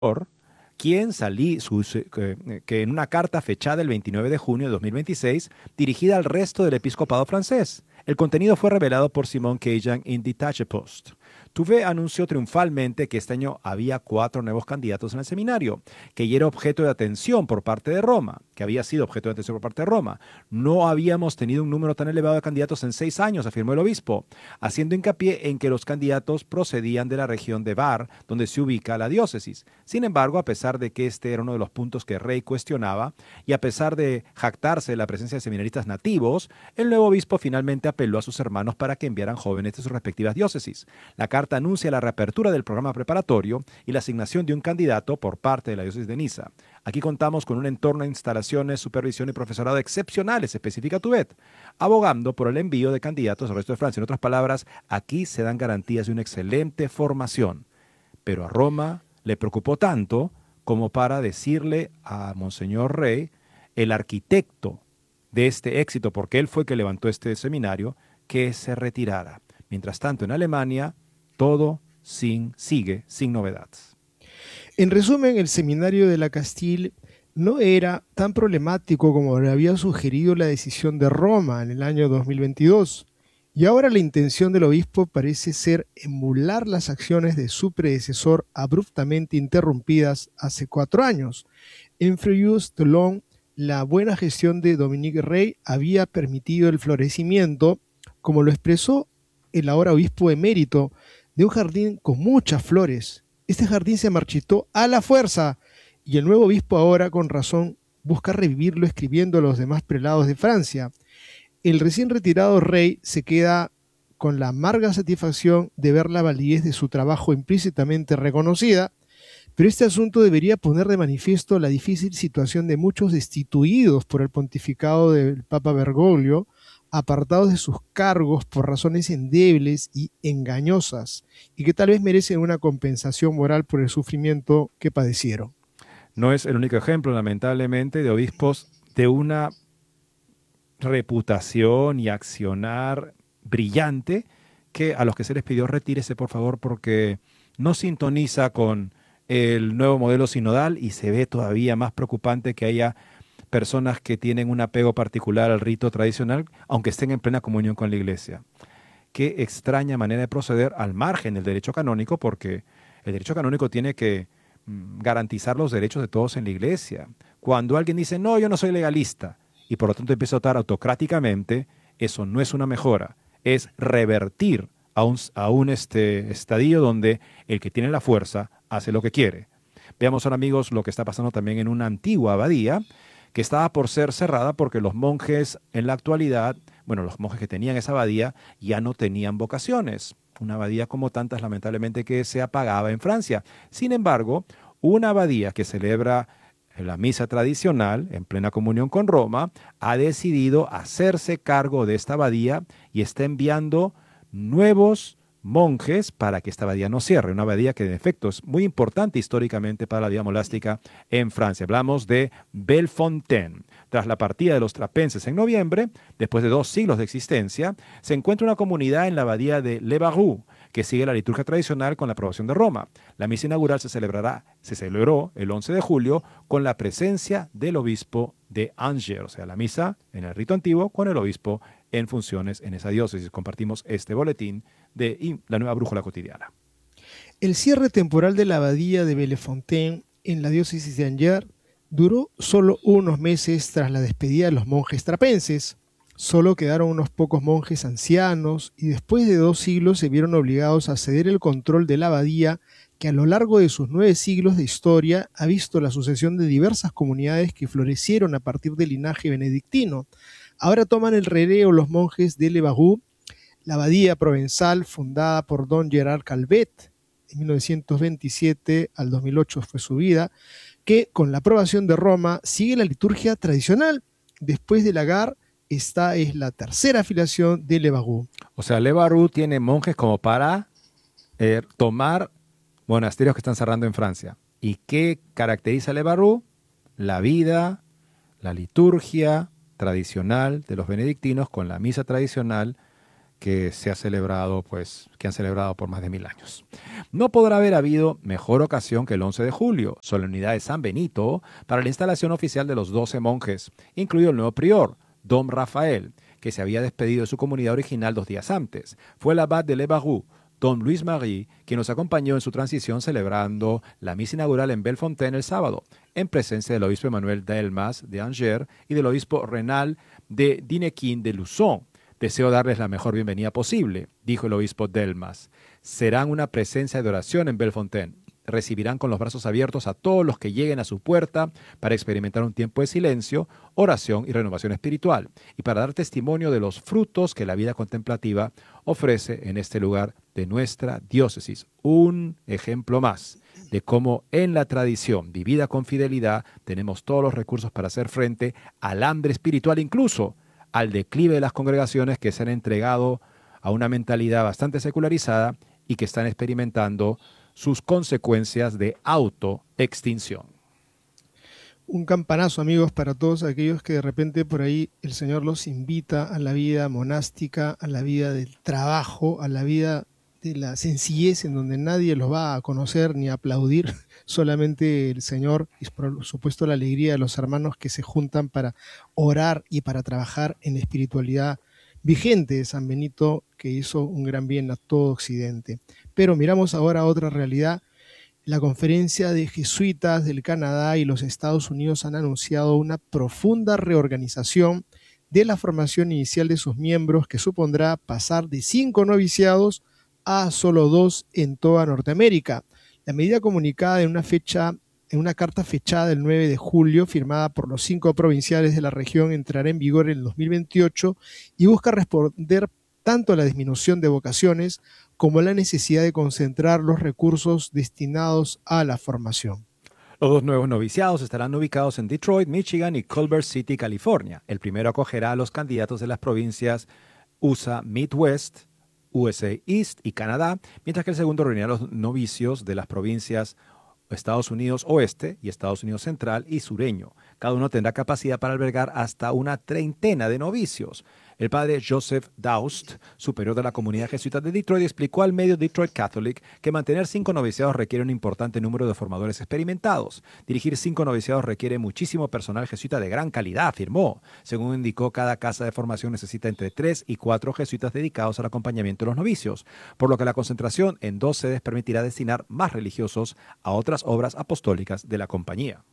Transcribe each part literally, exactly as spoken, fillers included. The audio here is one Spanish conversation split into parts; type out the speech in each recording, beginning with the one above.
quien salí, su- su- que, que en una carta fechada el veintinueve de junio de dos mil veintiséis, dirigida al resto del episcopado francés. El contenido fue revelado por Simon Kajan en Detache Post. Tuve anunció triunfalmente que este año había cuatro nuevos candidatos en el seminario, que ya era objeto de atención por parte de Roma, que había sido objeto de atención por parte de Roma. No habíamos tenido un número tan elevado de candidatos en seis años, afirmó el obispo, haciendo hincapié en que los candidatos procedían de la región de Var, donde se ubica la diócesis. Sin embargo, a pesar de que este era uno de los puntos que Rey cuestionaba, y a pesar de jactarse de la presencia de seminaristas nativos, el nuevo obispo finalmente apeló a sus hermanos para que enviaran jóvenes de sus respectivas diócesis. La carta anuncia la reapertura del programa preparatorio y la asignación de un candidato por parte de la diócesis de Niza. Aquí contamos con un entorno de instalaciones, supervisión y profesorado excepcionales, especifica Tubet, abogando por el envío de candidatos al resto de Francia. En otras palabras, aquí se dan garantías de una excelente formación. Pero a Roma le preocupó tanto como para decirle a Monseñor Rey, el arquitecto de este éxito, porque él fue el que levantó este seminario, que se retirara. Mientras tanto, en Alemania, todo sin, sigue sin novedades. En resumen, el seminario de la Castille no era tan problemático como le había sugerido la decisión de Roma en el año dos mil veintidós. Y ahora la intención del obispo parece ser emular las acciones de su predecesor abruptamente interrumpidas hace cuatro años. En Frejus-Toulon, la buena gestión de Dominique Rey había permitido el florecimiento, como lo expresó el ahora obispo emérito, de un jardín con muchas flores. Este jardín se marchitó a la fuerza y el nuevo obispo ahora, con razón, busca revivirlo escribiendo a los demás prelados de Francia. El recién retirado rey se queda con la amarga satisfacción de ver la validez de su trabajo implícitamente reconocida, pero este asunto debería poner de manifiesto la difícil situación de muchos destituidos por el pontificado del Papa Bergoglio, apartados de sus cargos por razones endebles y engañosas, y que tal vez merecen una compensación moral por el sufrimiento que padecieron. No es el único ejemplo, lamentablemente, de obispos de una reputación y accionar brillante que a los que se les pidió retírese por favor porque no sintoniza con el nuevo modelo sinodal y se ve todavía más preocupante que haya personas que tienen un apego particular al rito tradicional, aunque estén en plena comunión con la iglesia. Qué extraña manera de proceder al margen del derecho canónico, porque el derecho canónico tiene que mm, garantizar los derechos de todos en la iglesia. Cuando alguien dice, no, yo no soy legalista, y por lo tanto empieza a votar autocráticamente, eso no es una mejora, es revertir a un, a un este, estadio donde el que tiene la fuerza hace lo que quiere. Veamos ahora, amigos, lo que está pasando también en una antigua abadía que estaba por ser cerrada porque los monjes en la actualidad, bueno, los monjes que tenían esa abadía ya no tenían vocaciones. Una abadía como tantas, lamentablemente, que se apagaba en Francia. Sin embargo, una abadía que celebra la misa tradicional, en plena comunión con Roma, ha decidido hacerse cargo de esta abadía y está enviando nuevos monjes para que esta abadía no cierre. Una abadía que, en efecto, es muy importante históricamente para la vida monástica en Francia. Hablamos de Bellefontaine. Tras la partida de los trapenses en noviembre, después de dos siglos de existencia, se encuentra una comunidad en la abadía de Le Barroux, que sigue la liturgia tradicional con la aprobación de Roma. La misa inaugural se celebrará, se celebró el once de julio con la presencia del obispo de Angers, o sea, la misa en el rito antiguo con el obispo en funciones en esa diócesis. Compartimos este boletín de la Nueva Brújula Cotidiana. El cierre temporal de la abadía de Bellefontaine en la diócesis de Angers duró solo unos meses tras la despedida de los monjes trapenses. Solo quedaron unos pocos monjes ancianos y después de dos siglos se vieron obligados a ceder el control de la abadía que a lo largo de sus nueve siglos de historia ha visto la sucesión de diversas comunidades que florecieron a partir del linaje benedictino. Ahora toman el relevo los monjes de Le Barroux, la abadía provenzal fundada por don Gerard Calvet en mil novecientos veintisiete al dos mil ocho fue su vida, que con la aprobación de Roma sigue la liturgia tradicional. Después de Lagar, esta es la tercera afiliación de Le Barroux. O sea, Le Barroux tiene monjes como para eh, tomar monasterios que están cerrando en Francia. ¿Y qué caracteriza a Le Barroux? La vida, la liturgia tradicional de los benedictinos con la misa tradicional que se ha celebrado, pues, que han celebrado por más de mil años. No podrá haber habido mejor ocasión que el once de julio, solemnidad de San Benito, para la instalación oficial de los doce monjes, incluido el nuevo prior, Don Rafael, que se había despedido de su comunidad original dos días antes. Fue el abad de Le Barroux, Don Luis Marie, quien nos acompañó en su transición celebrando la misa inaugural en Bellefontaine el sábado, en presencia del obispo Emmanuel Delmas de Angers y del obispo Renal de Dinequin de Luzon. Deseo darles la mejor bienvenida posible, dijo el obispo Delmas. Serán una presencia de oración en Bellefontaine. Recibirán con los brazos abiertos a todos los que lleguen a su puerta para experimentar un tiempo de silencio, oración y renovación espiritual, y para dar testimonio de los frutos que la vida contemplativa ofrece en este lugar de nuestra diócesis. Un ejemplo más de cómo en la tradición vivida con fidelidad tenemos todos los recursos para hacer frente al hambre espiritual, incluso al declive de las congregaciones que se han entregado a una mentalidad bastante secularizada y que están experimentando sus consecuencias de autoextinción. Un campanazo, amigos, para todos aquellos que de repente por ahí el Señor los invita a la vida monástica, a la vida del trabajo, a la vida de la sencillez en donde nadie los va a conocer ni a aplaudir, solamente el Señor y por supuesto la alegría de los hermanos que se juntan para orar y para trabajar en la espiritualidad vigente de San Benito, que hizo un gran bien a todo Occidente. Pero miramos ahora otra realidad. La conferencia de jesuitas del Canadá y los Estados Unidos han anunciado una profunda reorganización de la formación inicial de sus miembros, que supondrá pasar de cinco noviciados a solo dos en toda Norteamérica. La medida comunicada en una fecha, en una carta fechada el nueve de julio, firmada por los cinco provinciales de la región, entrará en vigor en el dos mil veintiocho y busca responder tanto a la disminución de vocaciones como a la necesidad de concentrar los recursos destinados a la formación. Los dos nuevos noviciados estarán ubicados en Detroit, Michigan y Culver City, California. El primero acogerá a los candidatos de las provincias U S A Midwest, U S A East y Canadá, mientras que el segundo reunirá a los novicios de las provincias Estados Unidos Oeste y Estados Unidos Central y Sureño. Cada uno tendrá capacidad para albergar hasta una treintena de novicios. El padre Joseph Daust, superior de la comunidad jesuita de Detroit, explicó al medio Detroit Catholic que mantener cinco noviciados requiere un importante número de formadores experimentados. Dirigir cinco noviciados requiere muchísimo personal jesuita de gran calidad, afirmó. Según indicó, cada casa de formación necesita entre tres y cuatro jesuitas dedicados al acompañamiento de los novicios, por lo que la concentración en dos sedes permitirá destinar más religiosos a otras obras apostólicas de la compañía.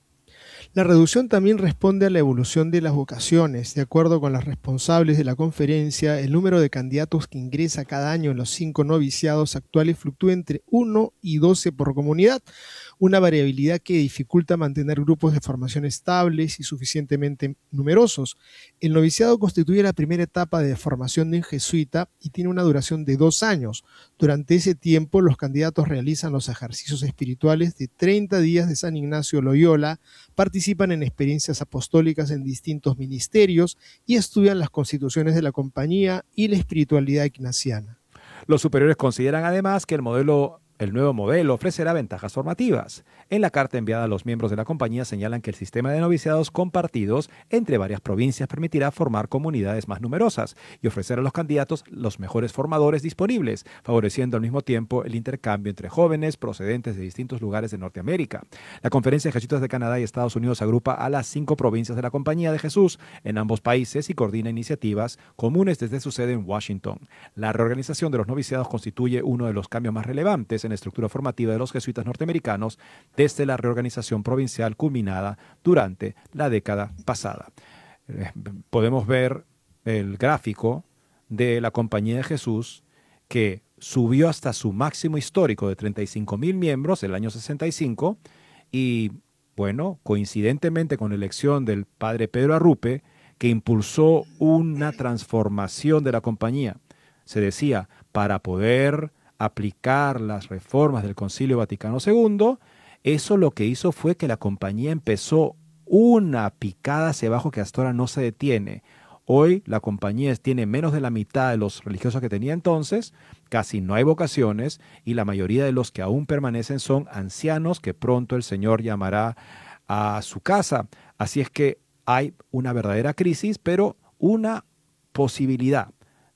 La reducción también responde a la evolución de las vocaciones. De acuerdo con las responsables de la conferencia, el número de candidatos que ingresa cada año en los cinco noviciados actuales fluctúa entre uno y doce por comunidad, una variabilidad que dificulta mantener grupos de formación estables y suficientemente numerosos. El noviciado constituye la primera etapa de formación de un jesuita y tiene una duración de dos años. Durante ese tiempo, los candidatos realizan los ejercicios espirituales de treinta días de San Ignacio Loyola, participan en experiencias apostólicas en distintos ministerios y estudian las constituciones de la compañía y la espiritualidad ignaciana. Los superiores consideran además que el modelo El nuevo modelo ofrecerá ventajas formativas. En la carta enviada a los miembros de la compañía señalan que el sistema de noviciados compartidos entre varias provincias permitirá formar comunidades más numerosas y ofrecer a los candidatos los mejores formadores disponibles, favoreciendo al mismo tiempo el intercambio entre jóvenes procedentes de distintos lugares de Norteamérica. La Conferencia de Jesuitas de Canadá y Estados Unidos agrupa a las cinco provincias de la Compañía de Jesús en ambos países y coordina iniciativas comunes desde su sede en Washington. La reorganización de los noviciados constituye uno de los cambios más relevantes en la estructura formativa de los jesuitas norteamericanos desde la reorganización provincial culminada durante la década pasada. Eh, podemos ver el gráfico de la Compañía de Jesús, que subió hasta su máximo histórico de treinta y cinco mil miembros el año sesenta y cinco y, bueno, coincidentemente con la elección del padre Pedro Arrupe, que impulsó una transformación de la compañía. Se decía, para poder aplicar las reformas del Concilio Vaticano segundo, eso lo que hizo fue que la compañía empezó una picada hacia abajo que hasta ahora no se detiene. Hoy la compañía tiene menos de la mitad de los religiosos que tenía entonces, casi no hay vocaciones y la mayoría de los que aún permanecen son ancianos que pronto el Señor llamará a su casa. Así es que hay una verdadera crisis, pero una posibilidad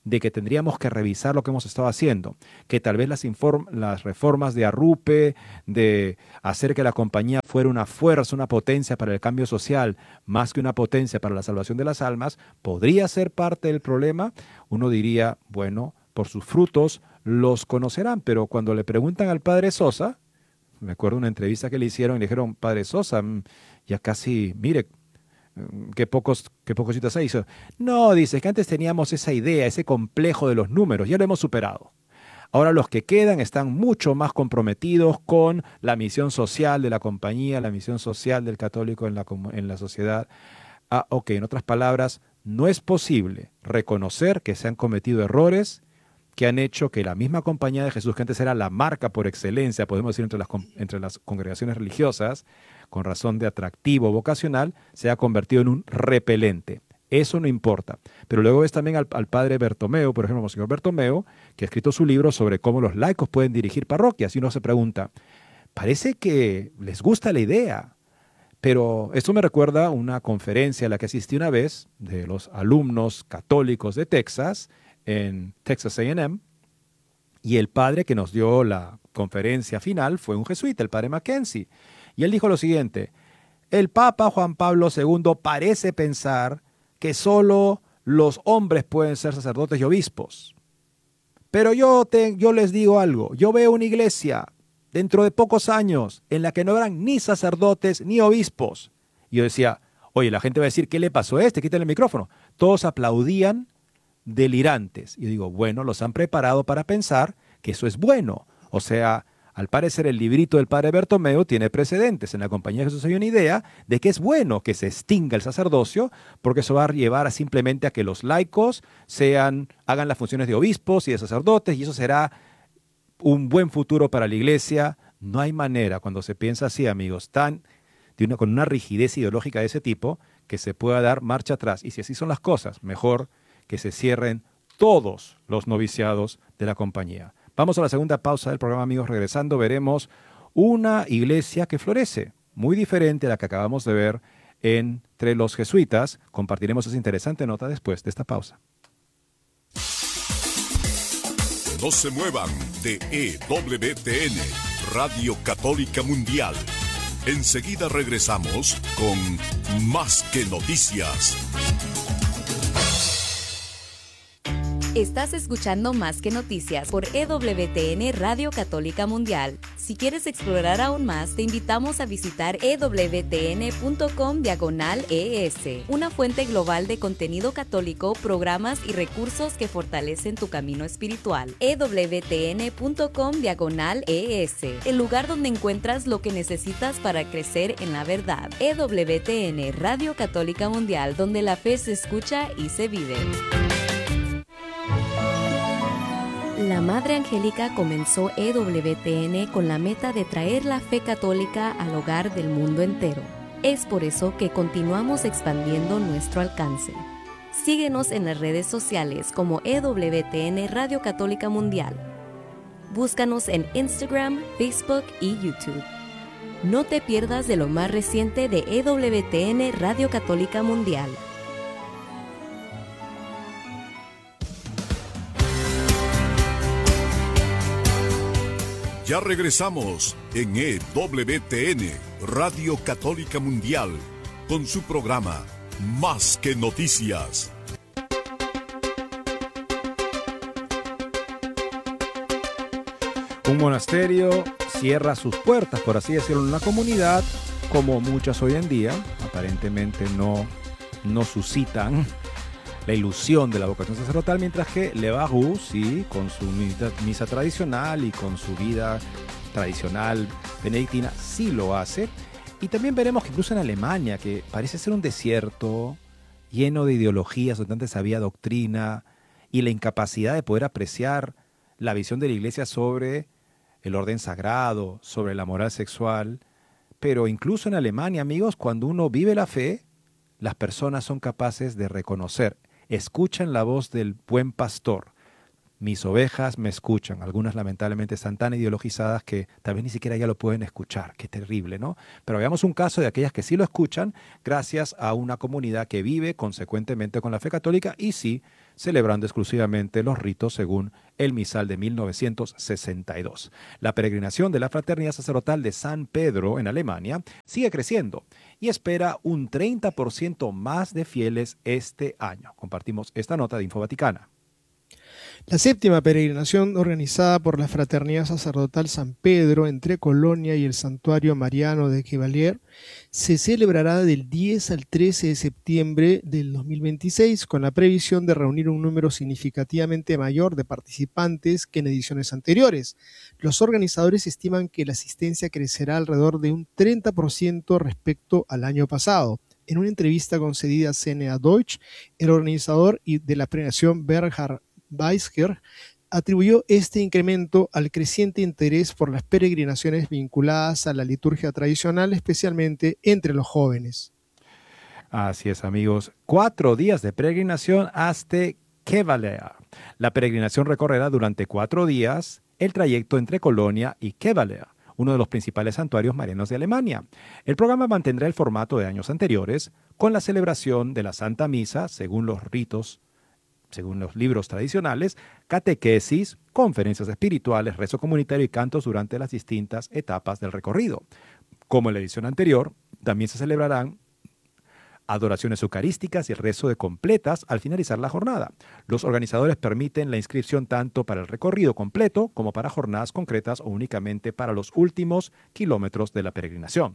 de que tendríamos que revisar lo que hemos estado haciendo, que tal vez las, inform- las reformas de Arrupe, de hacer que la compañía fuera una fuerza, una potencia para el cambio social, más que una potencia para la salvación de las almas, podría ser parte del problema. Uno diría, bueno, por sus frutos los conocerán, pero cuando le preguntan al padre Sosa, me acuerdo de una entrevista que le hicieron y le dijeron, padre Sosa, mm, ya casi, mire, qué pocos, qué pocos citas hay. Dice, no, dice que antes teníamos esa idea, ese complejo de los números, ya lo hemos superado. Ahora los que quedan están mucho más comprometidos con la misión social de la compañía, la misión social del católico en la, comu- en la sociedad. Ah, ok, en otras palabras, no es posible reconocer que se han cometido errores que han hecho que la misma compañía de Jesús, que antes era la marca por excelencia, podemos decir, entre las, con- entre las congregaciones religiosas, con razón de atractivo vocacional, se ha convertido en un repelente. Eso no importa. Pero luego ves también al, al padre Bertomeo, por ejemplo, Monseñor Bertomeo, que ha escrito su libro sobre cómo los laicos pueden dirigir parroquias. Y uno se pregunta, parece que les gusta la idea, pero esto me recuerda a una conferencia a la que asistí una vez de los alumnos católicos de Texas, en Texas A and M, y el padre que nos dio la conferencia final fue un jesuita, el padre Mackenzie. Y él dijo lo siguiente, el Papa Juan Pablo segundo parece pensar que solo los hombres pueden ser sacerdotes y obispos. Pero yo, te, yo les digo algo, yo veo una iglesia dentro de pocos años en la que no habrán ni sacerdotes ni obispos. Y yo decía, oye, la gente va a decir, ¿qué le pasó a este? Quítale el micrófono. Todos aplaudían delirantes. Y yo digo, bueno, los han preparado para pensar que eso es bueno. O sea, al parecer el librito del padre Bertomeo tiene precedentes. En la Compañía de Jesús hay una idea de que es bueno que se extinga el sacerdocio, porque eso va a llevar a simplemente a que los laicos sean, hagan las funciones de obispos y de sacerdotes, y eso será un buen futuro para la iglesia. No hay manera, cuando se piensa así, amigos, tan, de una, con una rigidez ideológica de ese tipo, que se pueda dar marcha atrás. Y si así son las cosas, mejor que se cierren todos los noviciados de la compañía. Vamos a la segunda pausa del programa, amigos. Regresando, veremos una iglesia que florece, muy diferente a la que acabamos de ver entre los jesuitas. Compartiremos esa interesante nota después de esta pausa. No se muevan de E W T N, Radio Católica Mundial. Enseguida regresamos con Más que Noticias. Estás escuchando Más que Noticias por E W T N Radio Católica Mundial. Si quieres explorar aún más, te invitamos a visitar e w t n punto com diagonal E S, una fuente global de contenido católico, programas y recursos que fortalecen tu camino espiritual. e w t n punto com diagonal E S, el lugar donde encuentras lo que necesitas para crecer en la verdad. E W T N Radio Católica Mundial, donde la fe se escucha y se vive. La Madre Angélica comenzó E W T N con la meta de traer la fe católica al hogar del mundo entero. Es por eso que continuamos expandiendo nuestro alcance. Síguenos en las redes sociales como E W T N Radio Católica Mundial. Búscanos en Instagram, Facebook y YouTube. No te pierdas de lo más reciente de E W T N Radio Católica Mundial. Ya regresamos en E W T N, Radio Católica Mundial, con su programa Más que Noticias. Un monasterio cierra sus puertas, por así decirlo, en una comunidad, como muchas hoy en día, aparentemente no, no suscitan la ilusión de la vocación sacerdotal, mientras que Le Barou, sí, con su misa, misa tradicional y con su vida tradicional benedictina, sí lo hace. Y también veremos que incluso en Alemania, que parece ser un desierto lleno de ideologías, donde antes había doctrina y la incapacidad de poder apreciar la visión de la Iglesia sobre el orden sagrado, sobre la moral sexual. Pero incluso en Alemania, amigos, cuando uno vive la fe, las personas son capaces de reconocer, escuchan la voz del buen pastor, mis ovejas me escuchan. Algunas lamentablemente están tan ideologizadas que tal vez ni siquiera ya lo pueden escuchar. Qué terrible, ¿no? Pero veamos un caso de aquellas que sí lo escuchan gracias a una comunidad que vive consecuentemente con la fe católica y sí celebrando exclusivamente los ritos según el misal de mil novecientos sesenta y dos. La peregrinación de la Fraternidad Sacerdotal de San Pedro en Alemania sigue creciendo y espera un treinta por ciento más de fieles este año. Compartimos esta nota de Info Vaticana. La séptima peregrinación organizada por la Fraternidad Sacerdotal San Pedro entre Colonia y el Santuario Mariano de Chevalier se celebrará del diez al trece de septiembre del dos mil veintiséis con la previsión de reunir un número significativamente mayor de participantes que en ediciones anteriores. Los organizadores estiman que la asistencia crecerá alrededor de un treinta por ciento respecto al año pasado. En una entrevista concedida a C N A Deutsch, el organizador de la peregrinación Bernhard Weisker atribuyó este incremento al creciente interés por las peregrinaciones vinculadas a la liturgia tradicional, especialmente entre los jóvenes. Así es, amigos. Cuatro días de peregrinación hasta Chevalier. La peregrinación recorrerá durante cuatro días el trayecto entre Colonia y Chevalier, uno de los principales santuarios marianos de Alemania. El programa mantendrá el formato de años anteriores, con la celebración de la Santa Misa según los ritos, según los libros tradicionales, catequesis, conferencias espirituales, rezo comunitario y cantos durante las distintas etapas del recorrido. Como en la edición anterior, también se celebrarán adoraciones eucarísticas y el rezo de completas al finalizar la jornada. Los organizadores permiten la inscripción tanto para el recorrido completo como para jornadas concretas o únicamente para los últimos kilómetros de la peregrinación.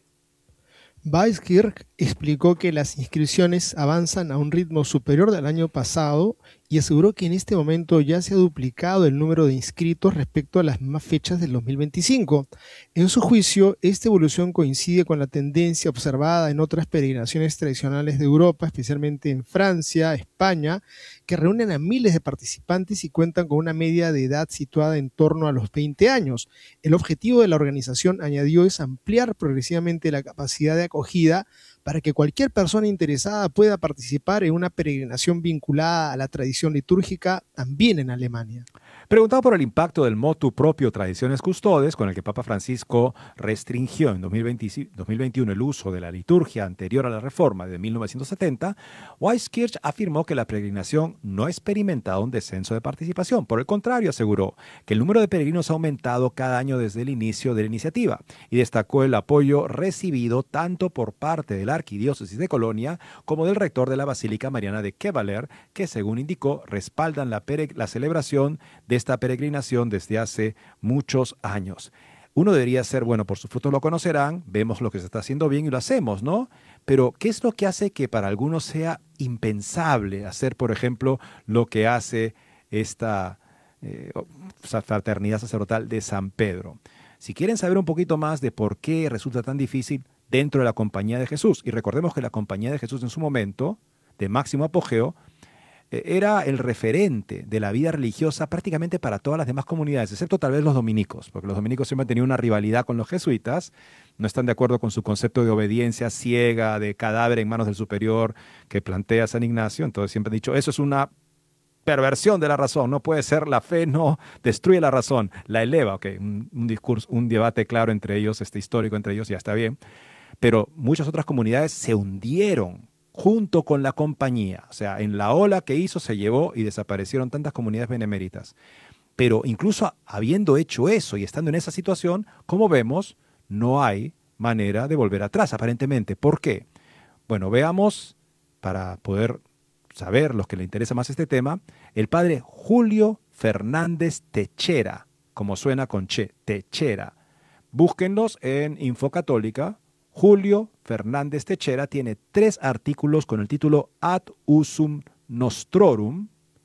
Weiskirch explicó que las inscripciones avanzan a un ritmo superior del año pasado y aseguró que en este momento ya se ha duplicado el número de inscritos respecto a las mismas fechas del dos mil veinticinco. En su juicio, esta evolución coincide con la tendencia observada en otras peregrinaciones tradicionales de Europa, especialmente en Francia, España, que reúnen a miles de participantes y cuentan con una media de edad situada en torno a los veinte años. El objetivo de la organización, añadió, es ampliar progresivamente la capacidad de acogida para que cualquier persona interesada pueda participar en una peregrinación vinculada a la tradición litúrgica también en Alemania. Preguntado por el impacto del motu propio Tradiciones Custodes, con el que Papa Francisco restringió en dos mil veinte, dos mil veintiuno el uso de la liturgia anterior a la Reforma de mil novecientos setenta, Weiskirch afirmó que la peregrinación no ha experimentado un descenso de participación. Por el contrario, aseguró que el número de peregrinos ha aumentado cada año desde el inicio de la iniciativa y destacó el apoyo recibido tanto por parte de la Arquidiócesis de Colonia como del rector de la Basílica Mariana de Chevalier, que según indicó respaldan la, la celebración de esta peregrinación desde hace muchos años. Uno debería ser, bueno, por sus frutos lo conocerán, vemos lo que se está haciendo bien y lo hacemos, ¿no? Pero, ¿qué es lo que hace que para algunos sea impensable hacer, por ejemplo, lo que hace esta eh, fraternidad sacerdotal de San Pedro? Si quieren saber un poquito más de por qué resulta tan difícil dentro de la Compañía de Jesús, y recordemos que la Compañía de Jesús en su momento, de máximo apogeo, era el referente de la vida religiosa prácticamente para todas las demás comunidades, excepto tal vez los dominicos, porque los dominicos siempre han tenido una rivalidad con los jesuitas, no están de acuerdo con su concepto de obediencia ciega, de cadáver en manos del superior que plantea San Ignacio, entonces siempre han dicho, eso es una perversión de la razón, no puede ser, la fe no destruye la razón, la eleva, ok, un, un discurso, un debate claro entre ellos, este histórico entre ellos, ya está bien, pero muchas otras comunidades se hundieron junto con la compañía, o sea, en la ola que hizo se llevó y desaparecieron tantas comunidades beneméritas. Pero incluso habiendo hecho eso y estando en esa situación, como vemos, no hay manera de volver atrás, aparentemente. ¿Por qué? Bueno, veamos, para poder saber los que le interesa más este tema, el padre Julio Fernández Techera, como suena con che, Techera. Búsquenlos en Info Católica. Julio Fernández Techera tiene tres artículos con el título Ad usum nostrorum,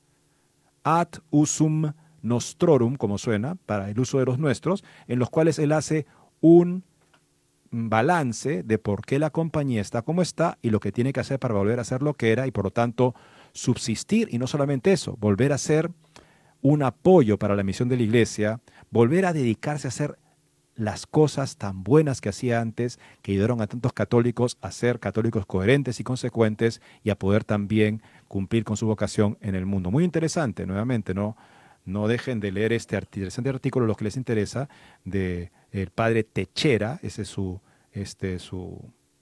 Ad usum nostrorum, como suena, para el uso de los nuestros, en los cuales él hace un balance de por qué la compañía está como está y lo que tiene que hacer para volver a ser lo que era y por lo tanto subsistir, y no solamente eso, volver a ser un apoyo para la misión de la Iglesia, volver a dedicarse a hacer las cosas tan buenas que hacía antes, que ayudaron a tantos católicos a ser católicos coherentes y consecuentes y a poder también cumplir con su vocación en el mundo. Muy interesante, nuevamente, ¿no? no dejen de leer este interesante artículo, lo que les interesa, de el padre Techera, ese es su, este, su,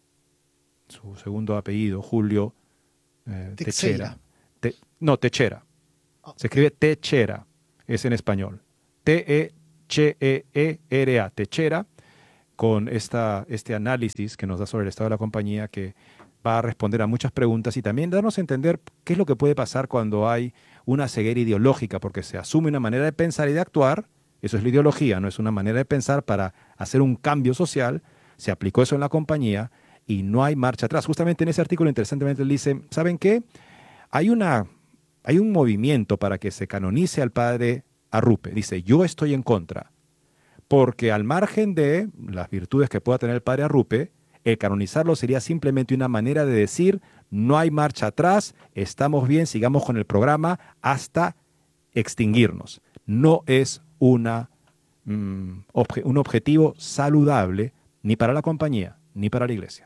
su segundo apellido, Julio eh, Techera. Te, no, Techera. Se escribe Techera, es en español. T E H E E R A, Techera, con esta, este análisis que nos da sobre el estado de la compañía, que va a responder a muchas preguntas y también darnos a entender qué es lo que puede pasar cuando hay una ceguera ideológica, porque se asume una manera de pensar y de actuar, eso es la ideología, no es una manera de pensar para hacer un cambio social, se aplicó eso en la compañía y no hay marcha atrás. Justamente en ese artículo, interesantemente, él dice, ¿saben qué? Hay, una, hay un movimiento para que se canonice al padre Arrupe. Dice, yo estoy en contra, porque al margen de las virtudes que pueda tener el padre Arrupe, el canonizarlo sería simplemente una manera de decir, no hay marcha atrás, estamos bien, sigamos con el programa hasta extinguirnos. No es una, mm, obje, un objetivo saludable ni para la compañía ni para la iglesia.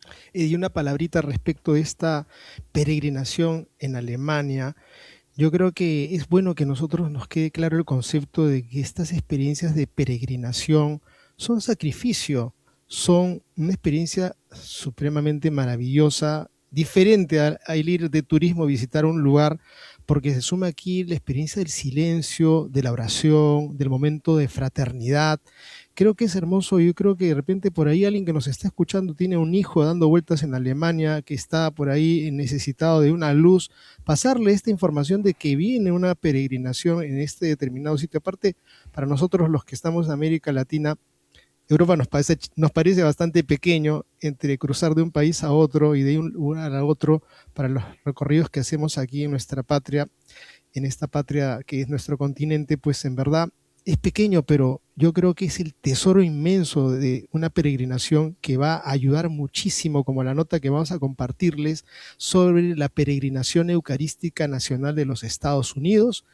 Y una palabrita respecto de esta peregrinación en Alemania. Yo creo que es bueno que nosotros nos quede claro el concepto de que estas experiencias de peregrinación son sacrificio, son una experiencia supremamente maravillosa, diferente al, al ir de turismo a visitar un lugar, porque se suma aquí la experiencia del silencio, de la oración, del momento de fraternidad. Creo que es hermoso. Yo creo que de repente por ahí alguien que nos está escuchando tiene un hijo dando vueltas en Alemania, que está por ahí necesitado de una luz, pasarle esta información de que viene una peregrinación en este determinado sitio. Aparte, para nosotros los que estamos en América Latina, Europa nos parece, nos parece bastante pequeño entre cruzar de un país a otro y de un lugar a otro para los recorridos que hacemos aquí en nuestra patria, en esta patria que es nuestro continente, pues en verdad es pequeño, pero yo creo que es el tesoro inmenso de una peregrinación que va a ayudar muchísimo, como la nota que vamos a compartirles sobre la peregrinación eucarística nacional de los Estados Unidos.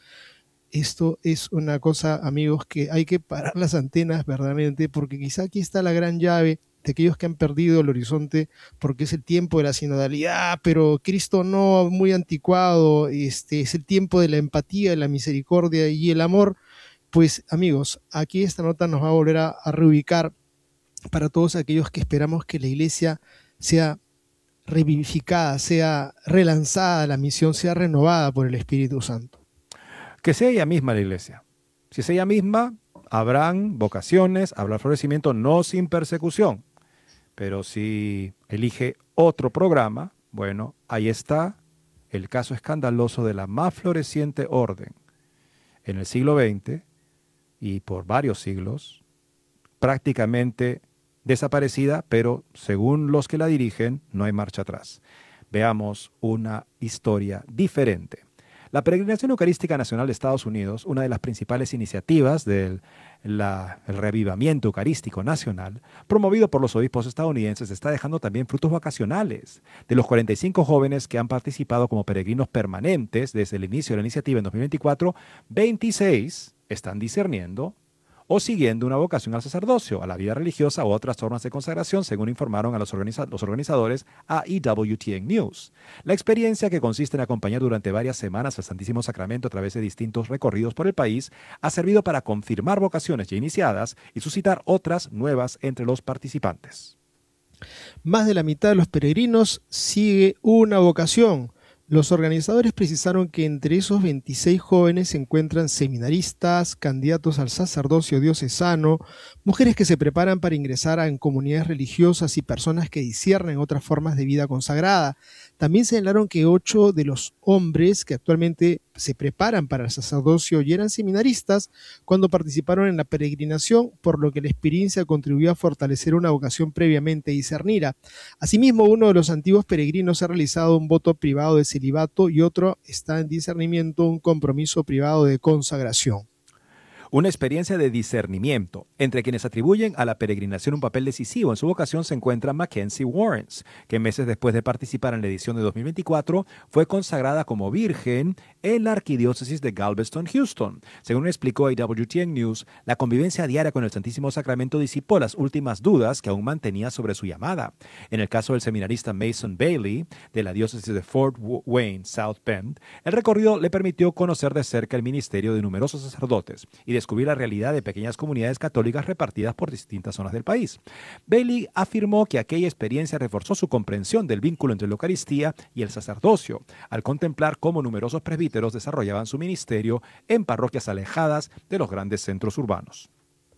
Esto es una cosa, amigos, que hay que parar las antenas verdaderamente, porque quizá aquí está la gran llave de aquellos que han perdido el horizonte, porque es el tiempo de la sinodalidad, pero Cristo no, muy anticuado, este, es el tiempo de la empatía, de la misericordia y el amor. Pues amigos, aquí esta nota nos va a volver a, a reubicar para todos aquellos que esperamos que la iglesia sea revivificada, sea relanzada, la misión sea renovada por el Espíritu Santo. Que sea ella misma la iglesia. Si es ella misma, habrán vocaciones, habrá florecimiento, no sin persecución. Pero si elige otro programa, bueno, ahí está el caso escandaloso de la más floreciente orden en el siglo veinte y por varios siglos, prácticamente desaparecida, pero según los que la dirigen, no hay marcha atrás. Veamos una historia diferente. La Peregrinación Eucarística Nacional de Estados Unidos, una de las principales iniciativas del la, el reavivamiento eucarístico nacional, promovido por los obispos estadounidenses, está dejando también frutos vacacionales. De los cuarenta y cinco jóvenes que han participado como peregrinos permanentes desde el inicio de la iniciativa en dos mil veinticuatro, veintiséis están discerniendo o siguiendo una vocación al sacerdocio, a la vida religiosa o otras formas de consagración, según informaron a los, organiza los organizadores a E W T N News. La experiencia, que consiste en acompañar durante varias semanas al Santísimo Sacramento a través de distintos recorridos por el país, ha servido para confirmar vocaciones ya iniciadas y suscitar otras nuevas entre los participantes. Más de la mitad de los peregrinos sigue una vocación. Los organizadores precisaron que entre esos veintiséis jóvenes se encuentran seminaristas, candidatos al sacerdocio diocesano, mujeres que se preparan para ingresar en comunidades religiosas y personas que disciernen otras formas de vida consagrada. También señalaron que ocho de los hombres que actualmente se preparan para el sacerdocio y eran seminaristas cuando participaron en la peregrinación, por lo que la experiencia contribuyó a fortalecer una vocación previamente discernida. Asimismo, uno de los antiguos peregrinos ha realizado un voto privado de celibato y otro está en discernimiento, un compromiso privado de consagración. una experiencia de discernimiento. Entre quienes atribuyen a la peregrinación un papel decisivo en su vocación se encuentra Mackenzie Warrens, que meses después de participar en la edición de dos mil veinticuatro fue consagrada como virgen en la arquidiócesis de Galveston, Houston. Según explicó a W T N News, la convivencia diaria con el Santísimo Sacramento disipó las últimas dudas que aún mantenía sobre su llamada. En el caso del seminarista Mason Bailey, de la diócesis de Fort Wayne, South Bend, el recorrido le permitió conocer de cerca el ministerio de numerosos sacerdotes y descubrir la realidad de pequeñas comunidades católicas repartidas por distintas zonas del país. Bailey afirmó que aquella experiencia reforzó su comprensión del vínculo entre la Eucaristía y el sacerdocio, al contemplar cómo numerosos presbíteros desarrollaban su ministerio en parroquias alejadas de los grandes centros urbanos.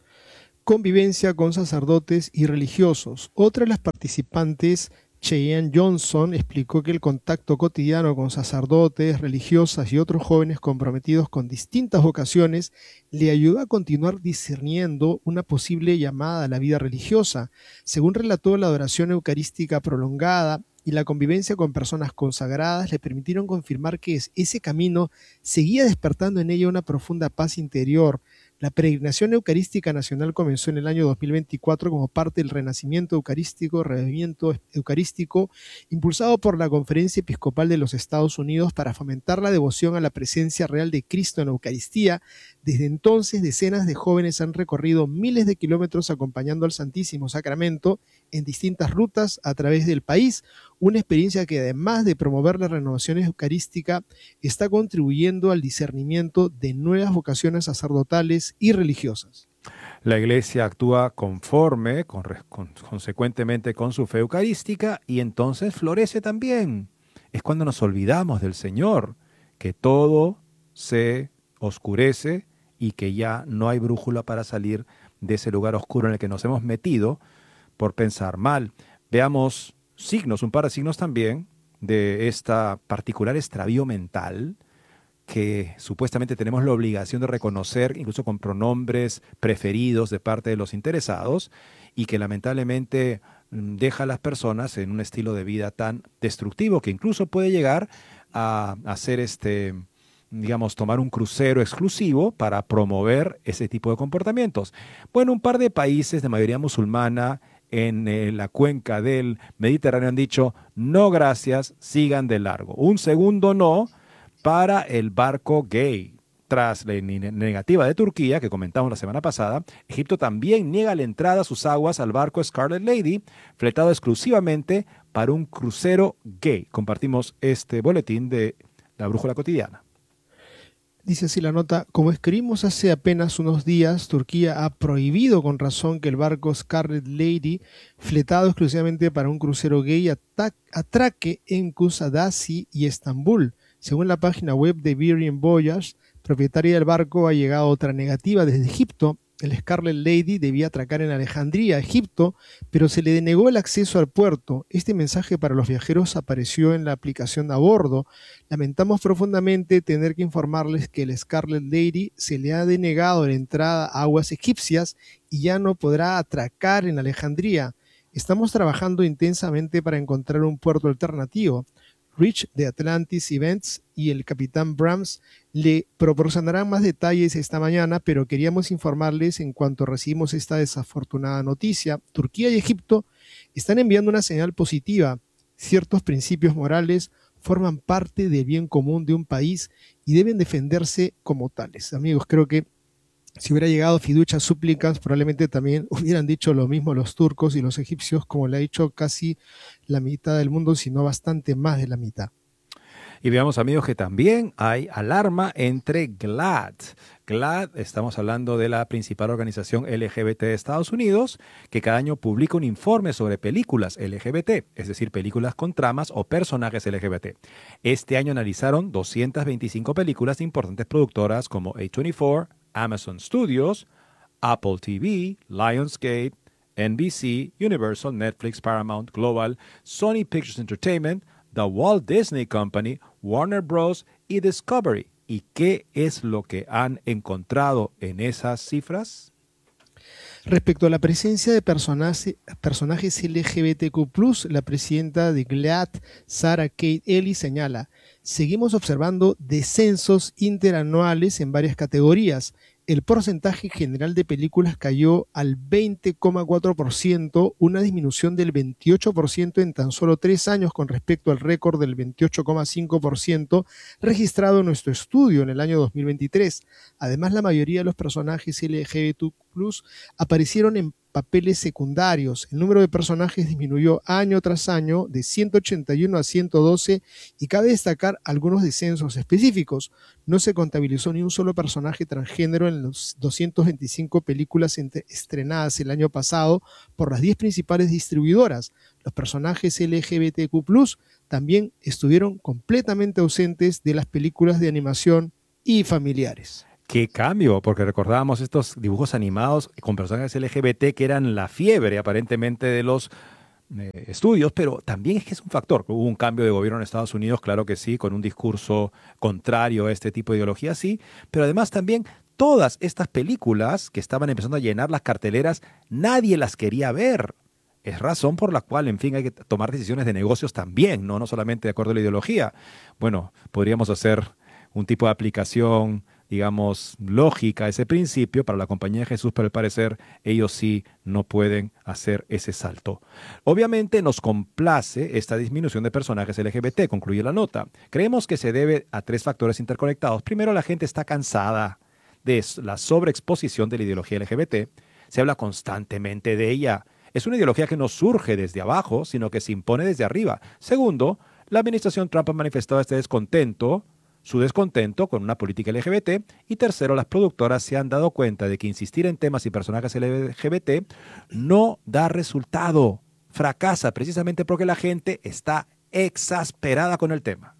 Convivencia con sacerdotes y religiosos. Otra de las participantes, Cheyenne Johnson, explicó que el contacto cotidiano con sacerdotes, religiosas y otros jóvenes comprometidos con distintas vocaciones le ayudó a continuar discerniendo una posible llamada a la vida religiosa. Según relató, la adoración eucarística prolongada y la convivencia con personas consagradas le permitieron confirmar que ese camino seguía despertando en ella una profunda paz interior. La peregrinación eucarística nacional comenzó en el año dos mil veinticuatro como parte del renacimiento eucarístico, revivimiento eucarístico, impulsado por la Conferencia Episcopal de los Estados Unidos para fomentar la devoción a la presencia real de Cristo en la Eucaristía. Desde entonces, decenas de jóvenes han recorrido miles de kilómetros acompañando al Santísimo Sacramento en distintas rutas a través del país, una experiencia que además de promover la renovación eucarística, está contribuyendo al discernimiento de nuevas vocaciones sacerdotales y religiosas. La Iglesia actúa conforme, con, con, consecuentemente con su fe eucarística, y entonces florece también. Es cuando nos olvidamos del Señor, que todo se oscurece y que ya no hay brújula para salir de ese lugar oscuro en el que nos hemos metido por pensar mal. Veamos signos, un par de signos también de esta particular extravío mental que supuestamente tenemos la obligación de reconocer, incluso con pronombres preferidos de parte de los interesados, y que lamentablemente deja a las personas en un estilo de vida tan destructivo que incluso puede llegar a hacer este, digamos, tomar un crucero exclusivo para promover ese tipo de comportamientos. Bueno, un par de países de mayoría musulmana en eh, la cuenca del Mediterráneo han dicho, no gracias, sigan de largo. Un segundo no para el barco gay. Tras la negativa de Turquía, que comentamos la semana pasada, Egipto también niega la entrada a sus aguas al barco Scarlet Lady, fletado exclusivamente para un crucero gay. Compartimos este boletín de La Brújula Cotidiana. Dice así la nota: como escribimos hace apenas unos días, Turquía ha prohibido con razón que el barco Scarlet Lady, fletado exclusivamente para un crucero gay, atraque en Kusadasi y Estambul. Según la página web de Bearian Voyage, propietaria del barco, ha llegado otra negativa desde Egipto. El Scarlet Lady debía atracar en Alejandría, Egipto, pero se le denegó el acceso al puerto. Este mensaje para los viajeros apareció en la aplicación a bordo. Lamentamos profundamente tener que informarles que el Scarlet Lady se le ha denegado la entrada a aguas egipcias y ya no podrá atracar en Alejandría. Estamos trabajando intensamente para encontrar un puerto alternativo. Rich de Atlantis Events y el capitán Brahms le proporcionarán más detalles esta mañana, pero queríamos informarles en cuanto recibimos esta desafortunada noticia. Turquía y Egipto están enviando una señal positiva. Ciertos principios morales forman parte del bien común de un país y deben defenderse como tales. Amigos, creo que si hubiera llegado fiducia súplicas, probablemente también hubieran dicho lo mismo los turcos y los egipcios, como le ha dicho casi la mitad del mundo, sino bastante más de la mitad. Y veamos, amigos, que también hay alarma entre GLAAD. GLAAD, estamos hablando de la principal organización L G B T de Estados Unidos, que cada año publica un informe sobre películas L G B T, es decir, películas con tramas o personajes L G B T. Este año analizaron doscientas veinticinco películas de importantes productoras como A veinticuatro, Amazon Studios, Apple T V, Lionsgate, N B C, Universal, Netflix, Paramount, Global, Sony Pictures Entertainment, The Walt Disney Company, Warner Bros. Y Discovery. ¿Y qué es lo que han encontrado en esas cifras? Respecto a la presencia de personajes, personajes L G B T Q plus, la presidenta de GLAAD, Sarah Kate Ellis, señala: seguimos observando descensos interanuales en varias categorías. el porcentaje general de películas cayó al veinte coma cuatro por ciento, una disminución del veintiocho por ciento en tan solo tres años con respecto al récord del veintiocho coma cinco por ciento registrado en nuestro estudio en el año dos mil veintitrés. Además, la mayoría de los personajes L G B T plus aparecieron en papeles secundarios. El número de personajes disminuyó año tras año de ciento ochenta y uno a ciento doce y cabe destacar algunos descensos específicos. No se contabilizó ni un solo personaje transgénero en las doscientas veinticinco películas estrenadas el año pasado por las diez principales distribuidoras. Los personajes L G B T Q plus también estuvieron completamente ausentes de las películas de animación y familiares. ¡Qué cambio! Porque recordábamos estos dibujos animados con personajes L G B T que eran la fiebre aparentemente de los eh, estudios, pero también es que es un factor. Hubo un cambio de gobierno en Estados Unidos, claro que sí, con un discurso contrario a este tipo de ideología, sí, pero además también todas estas películas que estaban empezando a llenar las carteleras, nadie las quería ver. Es razón por la cual, en fin, hay que tomar decisiones de negocios también, no, no solamente de acuerdo a la ideología. Bueno, podríamos hacer un tipo de aplicación, digamos, lógica a ese principio para la compañía de Jesús, pero al parecer ellos sí no pueden hacer ese salto. Obviamente nos complace esta disminución de personajes L G B T, concluye la nota. Creemos que se debe a tres factores interconectados. Primero, la gente está cansada de la sobreexposición de la ideología L G B T. Se habla constantemente de ella. Es una ideología que no surge desde abajo, sino que se impone desde arriba. Segundo, la administración Trump ha manifestado este descontento, su descontento con una política L G B T. Y tercero, las productoras se han dado cuenta de que insistir en temas y personajes L G B T no da resultado. Fracasa precisamente porque la gente está exasperada con el tema.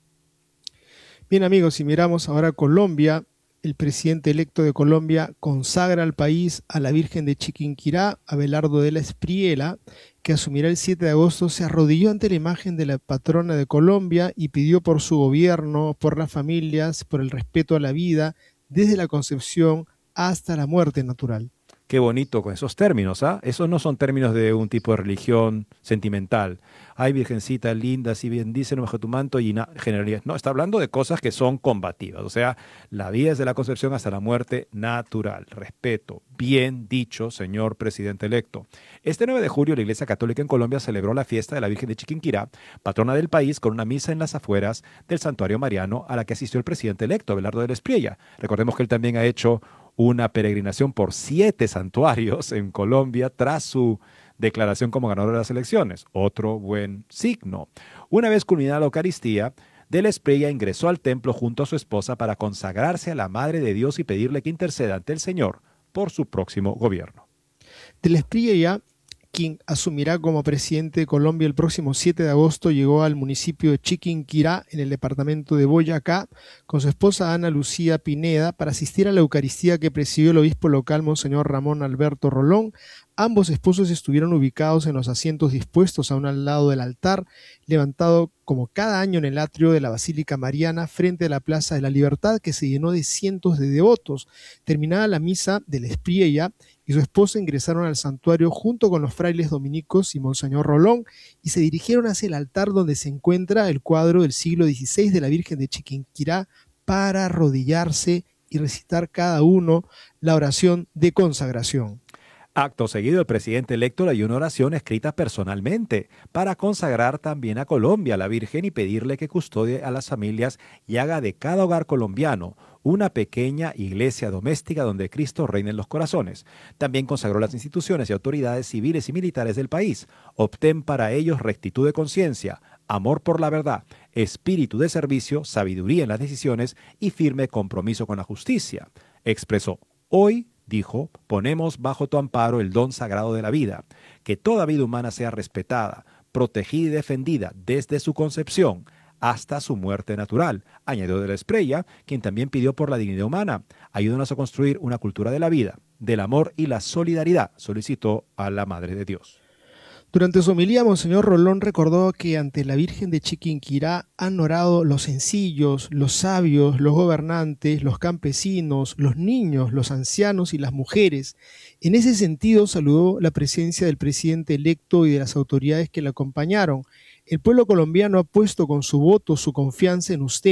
Bien, amigos, si miramos ahora Colombia, el presidente electo de Colombia consagra al país a la Virgen de Chiquinquirá, Abelardo de la Espriella, que asumirá el siete de agosto, se arrodilló ante la imagen de la patrona de Colombia y pidió por su gobierno, por las familias, por el respeto a la vida, desde la concepción hasta la muerte natural. Qué bonito con esos términos, ¿ah? Esos no son términos de un tipo de religión sentimental. Ay, virgencita linda, si bien dicen bajo tu manto y generalidades. No, está hablando de cosas que son combativas. O sea, la vida desde la concepción hasta la muerte natural. Respeto. Bien dicho, señor presidente electo. Este nueve de julio, la Iglesia Católica en Colombia celebró la fiesta de la Virgen de Chiquinquirá, patrona del país, con una misa en las afueras del Santuario Mariano a la que asistió el presidente electo, Abelardo de la Espriella. Recordemos que él también ha hecho una peregrinación por siete santuarios en Colombia tras su declaración como ganador de las elecciones. Otro buen signo. Una vez culminada la Eucaristía, de la Espriella ingresó al templo junto a su esposa para consagrarse a la Madre de Dios y pedirle que interceda ante el Señor por su próximo gobierno. De la Espriella, quien asumirá como presidente de Colombia el próximo siete de agosto, llegó al municipio de Chiquinquirá, en el departamento de Boyacá, con su esposa Ana Lucía Pineda, para asistir a la Eucaristía que presidió el obispo local, Monseñor Ramón Alberto Rolón. Ambos esposos estuvieron ubicados en los asientos dispuestos a un al lado del altar, levantado como cada año en el atrio de la Basílica Mariana, frente a la Plaza de la Libertad, que se llenó de cientos de devotos. Terminada la misa de la Espriella y su esposa ingresaron al santuario junto con los frailes dominicos y Monseñor Rolón y se dirigieron hacia el altar donde se encuentra el cuadro del siglo dieciséis de la Virgen de Chiquinquirá para arrodillarse y recitar cada uno la oración de consagración. Acto seguido, el presidente electo leyó una oración escrita personalmente para consagrar también a Colombia a la Virgen y pedirle que custodie a las familias y haga de cada hogar colombiano una pequeña iglesia doméstica donde Cristo reine en los corazones. También consagró las instituciones y autoridades civiles y militares del país. Obtén para ellos rectitud de conciencia, amor por la verdad, espíritu de servicio, sabiduría en las decisiones y firme compromiso con la justicia. Expresó: hoy, dijo, ponemos bajo tu amparo el don sagrado de la vida, que toda vida humana sea respetada, protegida y defendida desde su concepción hasta su muerte natural. Añadió de la Espriella, quien también pidió por la dignidad humana. Ayúdanos a construir una cultura de la vida, del amor y la solidaridad, solicitó a la Madre de Dios. Durante su homilía, Monseñor Rolón recordó que ante la Virgen de Chiquinquirá han orado los sencillos, los sabios, los gobernantes, los campesinos, los niños, los ancianos y las mujeres. En ese sentido, saludó la presencia del presidente electo y de las autoridades que le acompañaron. El pueblo colombiano ha puesto con su voto su confianza en usted.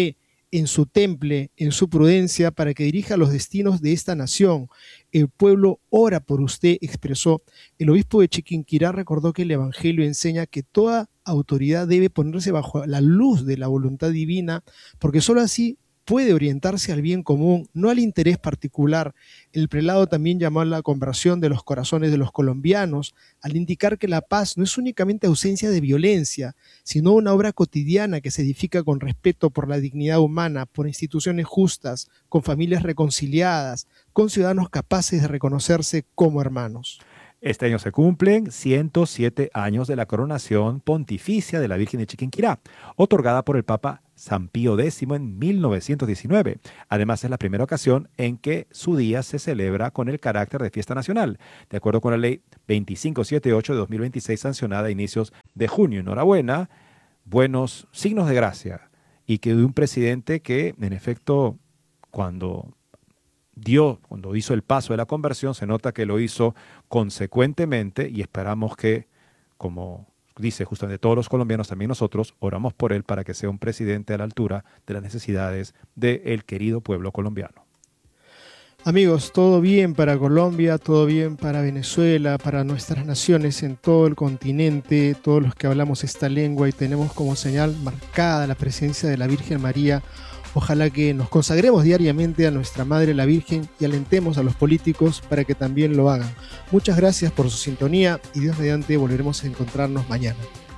en su temple, en su prudencia, para que dirija los destinos de esta nación. El pueblo ora por usted, expresó. El obispo de Chiquinquirá recordó que el Evangelio enseña que toda autoridad debe ponerse bajo la luz de la voluntad divina, porque sólo así puede orientarse al bien común, no al interés particular. El prelado también llamó a la conversión de los corazones de los colombianos, al indicar que la paz no es únicamente ausencia de violencia, sino una obra cotidiana que se edifica con respeto por la dignidad humana, por instituciones justas, con familias reconciliadas, con ciudadanos capaces de reconocerse como hermanos. Este año se cumplen ciento siete años de la coronación pontificia de la Virgen de Chiquinquirá, otorgada por el Papa San Pío X en mil novecientos diecinueve. Además, es la primera ocasión en que su día se celebra con el carácter de fiesta nacional, de acuerdo con la Ley veinticinco setenta y ocho de dos mil veintiséis, sancionada a inicios de junio. Enhorabuena, buenos signos de gracia, y que de un presidente que, en efecto, cuando dio, cuando hizo el paso de la conversión, se nota que lo hizo consecuentemente, y esperamos que, como dice justamente todos los colombianos, también nosotros oramos por él para que sea un presidente a la altura de las necesidades del querido pueblo colombiano. Amigos, todo bien para Colombia, todo bien para Venezuela, para nuestras naciones en todo el continente, todos los que hablamos esta lengua y tenemos como señal marcada la presencia de la Virgen María. Ojalá que nos consagremos diariamente a nuestra Madre la Virgen y alentemos a los políticos para que también lo hagan. Muchas gracias por su sintonía y Dios mediante volveremos a encontrarnos mañana.